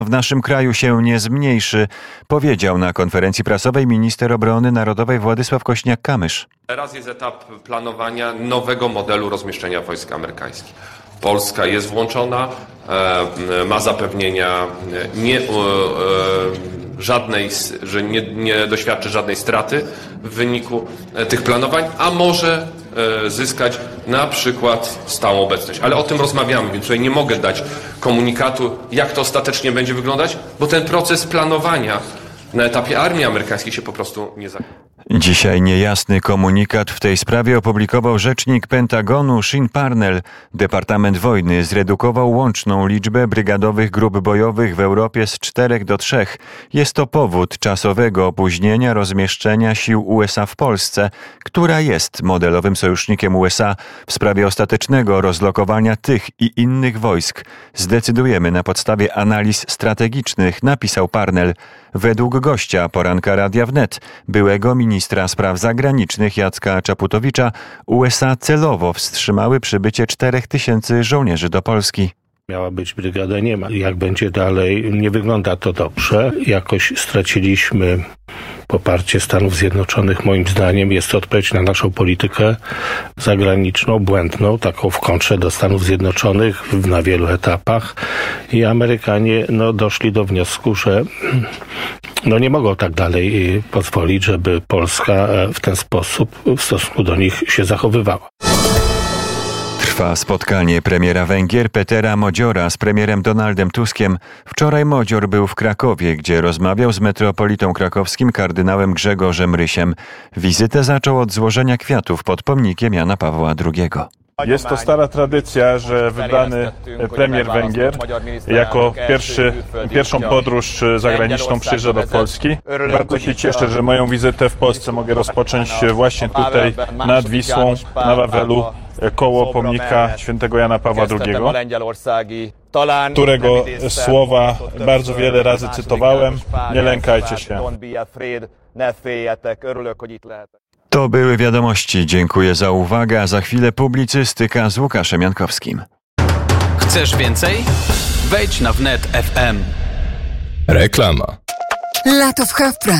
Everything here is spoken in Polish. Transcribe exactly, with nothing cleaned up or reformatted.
w naszym kraju się nie zmniejszy, powiedział na konferencji prasowej minister obrony narodowej Władysław Kośniak-Kamysz. Teraz jest etap planowania nowego modelu rozmieszczenia wojsk amerykańskich. Polska jest włączona, e, ma zapewnienia nie, e, żadnej, że nie, nie doświadczy żadnej straty w wyniku tych planowań, a może e, zyskać na przykład stałą obecność. Ale o tym rozmawiamy, więc tutaj nie mogę dać komunikatu, jak to ostatecznie będzie wyglądać, bo ten proces planowania na etapie armii amerykańskiej się po prostu nie zakończy. Dzisiaj niejasny komunikat w tej sprawie opublikował rzecznik Pentagonu Shin Parnell. Departament Wojny zredukował łączną liczbę brygadowych grup bojowych w Europie z czterech do trzech. Jest to powód czasowego opóźnienia rozmieszczenia sił U S A w Polsce, która jest modelowym sojusznikiem U S A w sprawie ostatecznego rozlokowania tych i innych wojsk. Zdecydujemy na podstawie analiz strategicznych, napisał Parnell. Według gościa poranka Radia Wnet, byłego ministra spraw zagranicznych Jacka Czaputowicza, U S A celowo wstrzymały przybycie czterech tysięcy żołnierzy do Polski. Miała być brygada, nie ma. Jak będzie dalej, nie wygląda to dobrze. Jakoś straciliśmy poparcie Stanów Zjednoczonych, moim zdaniem. Jest to odpowiedź na naszą politykę zagraniczną, błędną, taką w kontrze do Stanów Zjednoczonych na wielu etapach. I Amerykanie no, doszli do wniosku, że no, nie mogą tak dalej pozwolić, żeby Polska w ten sposób w stosunku do nich się zachowywała. Trwa spotkanie premiera Węgier Petera Modziora z premierem Donaldem Tuskiem. Wczoraj Modzior był w Krakowie, gdzie rozmawiał z metropolitą krakowskim kardynałem Grzegorzem Rysiem. Wizytę zaczął od złożenia kwiatów pod pomnikiem Jana Pawła drugiego. Jest to stara tradycja, że wybrany premier Węgier jako pierwszy, pierwszą podróż zagraniczną przyjeżdża do Polski. Bardzo się cieszę, że moją wizytę w Polsce mogę rozpocząć właśnie tutaj nad Wisłą, na Wawelu, koło pomnika świętego Jana Pawła drugiego, którego słowa bardzo wiele razy cytowałem. Nie lękajcie się. To były wiadomości. Dziękuję za uwagę, a za chwilę publicystyka z Łukaszem Jankowskim. Chcesz więcej? Wejdź na wnet kropka f m. Reklama. Lato w Half Price.